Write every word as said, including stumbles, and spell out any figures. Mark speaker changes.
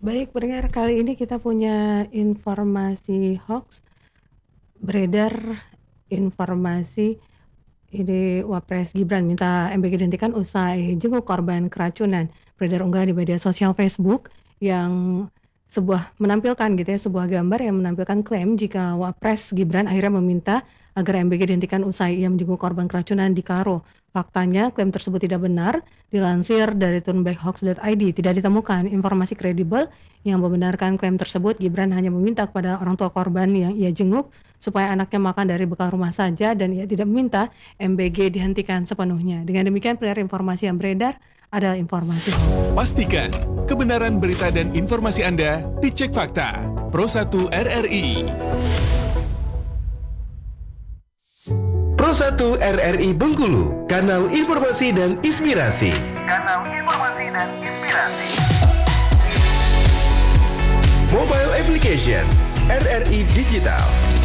Speaker 1: Baik pendengar, kali ini kita punya informasi hoaks, beredar informasi ini Wapres Gibran minta M B G dihentikan usai jenguk korban keracunan. Beredar unggahan di media sosial Facebook yang sebuah menampilkan gitu ya, sebuah gambar yang menampilkan klaim jika Wapres Gibran akhirnya meminta agar M B G dihentikan usai ia menjenguk korban keracunan di Karo. Faktanya klaim tersebut tidak benar. Dilansir dari turnbackhoax dot i d, tidak ditemukan informasi kredibel yang membenarkan klaim tersebut. Gibran hanya meminta kepada orang tua korban yang ia jenguk supaya anaknya makan dari bekal rumah saja dan ia tidak meminta M B G dihentikan sepenuhnya. Dengan demikian, pendengar, informasi yang beredar adalah informasi hoax.
Speaker 2: Pastikan kebenaran berita dan informasi Anda dicek fakta. Pro satu R R I.
Speaker 3: Pro satu R R I Bengkulu, kanal informasi dan inspirasi.
Speaker 4: Kanal informasi dan inspirasi.
Speaker 3: Mobile application R R I Digital.